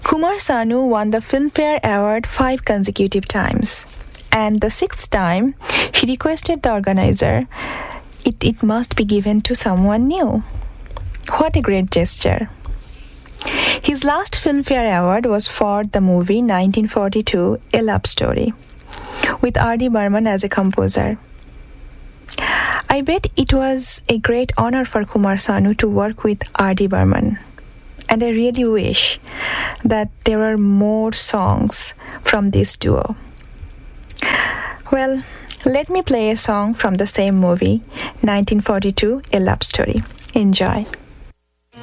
Kumar Sanu won the Filmfare Award 5 consecutive times, and the sixth time he requested the organizer it must be given to someone new. What a great gesture. His last Filmfare Award was for the movie 1942, A Love Story, with R.D. Burman as a composer. I bet it was a great honor for Kumar Sanu to work with R.D. Burman, and I really wish that there were more songs from this duo. Well, let me play a song from the same movie, 1942, A Love Story. Enjoy.